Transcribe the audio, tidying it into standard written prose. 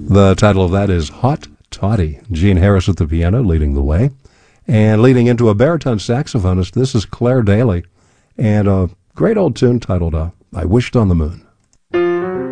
The title of that is Hot Toddy. Gene Harris at the piano leading the way. And leading into a baritone saxophonist, this is Claire Daly. And a great old tune titled I Wished on the Moon.